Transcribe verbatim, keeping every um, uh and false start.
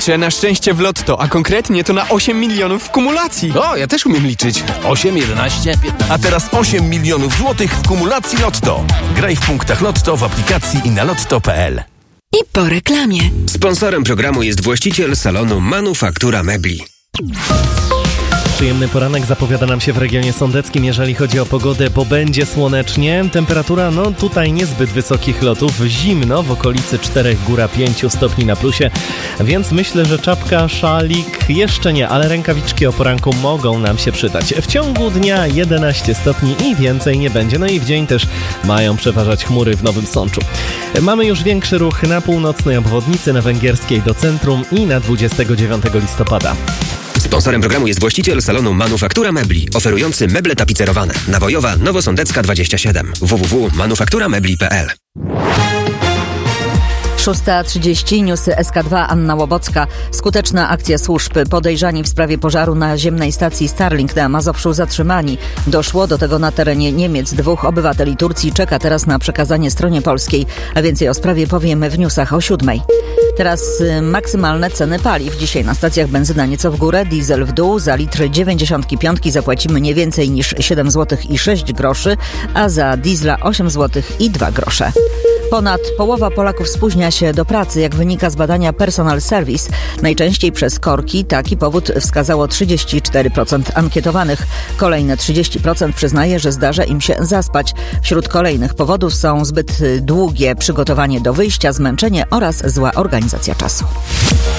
Liczę na szczęście w lotto, a konkretnie to na osiem milionów w kumulacji. O, ja też umiem liczyć. osiem, jedenaście, piętnaście. A teraz osiem milionów złotych w kumulacji Lotto. Graj w punktach Lotto w aplikacji i na lotto kropka p l. I po reklamie. Sponsorem programu jest właściciel salonu Manufaktura Mebli. Przyjemny poranek zapowiada nam się w regionie sądeckim, jeżeli chodzi o pogodę, bo będzie słonecznie. Temperatura, no tutaj niezbyt wysokich lotów, zimno w okolicy czterech, góra pięciu stopni na plusie, więc myślę, że czapka, szalik jeszcze nie, ale rękawiczki o poranku mogą nam się przydać. W ciągu dnia jedenaście stopni i więcej nie będzie, no i w dzień też mają przeważać chmury w Nowym Sączu. Mamy już większy ruch na północnej obwodnicy, na Węgierskiej do centrum i na dwudziestego dziewiątego listopada. Sponsorem programu jest właściciel salonu Manufaktura Mebli, oferujący meble tapicerowane. Nawojowa, Nowosądecka dwadzieścia siedem. w w w kropka manufaktura mebli kropka p l. szósta trzydzieści, newsy S K dwa, Anna Łobocka. Skuteczna akcja służb. Podejrzani w sprawie pożaru na ziemnej stacji Starlink na Mazowszu zatrzymani. Doszło do tego na terenie Niemiec. Dwóch obywateli Turcji czeka teraz na przekazanie stronie polskiej. A więcej o sprawie powiemy w newsach o siódmej. Teraz y, maksymalne ceny paliw. Dzisiaj na stacjach benzyna nieco w górę, diesel w dół. Za litr dziewięćdziesiąt pięć zapłacimy nie więcej niż siedem złotych i sześć groszy, a za diesla osiem złotych i dwa grosze. Ponad połowa Polaków spóźnia się do pracy, jak wynika z badania Personal Service. Najczęściej przez korki. Taki powód wskazało trzydzieści cztery procent ankietowanych. Kolejne trzydzieści procent przyznaje, że zdarza im się zaspać. Wśród kolejnych powodów są zbyt długie przygotowanie do wyjścia, zmęczenie oraz zła organizacja czasu.